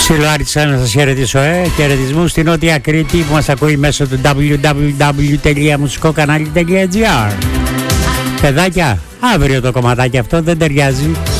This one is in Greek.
Ψιλοάρτησα να σας χαιρετήσω, χαιρετισμού στην Νότια Κρήτη που μας ακούει μέσω του www.musikokanali.gr. Παιδάκια, αύριο το κομματάκι αυτό δεν ταιριάζει.